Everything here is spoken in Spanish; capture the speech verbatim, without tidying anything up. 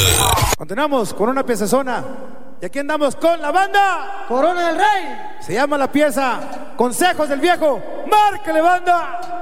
Continuamos con una pieza zona. Y aquí andamos con la banda Corona del Rey. Se llama la pieza Consejos del Viejo. ¡Márquele, banda!